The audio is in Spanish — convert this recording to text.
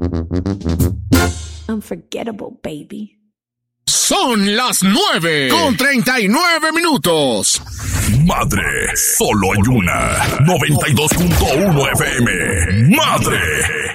Unforgettable, baby. Son las 9:39. Madre, solo hay una. 92.1 FM. Madre.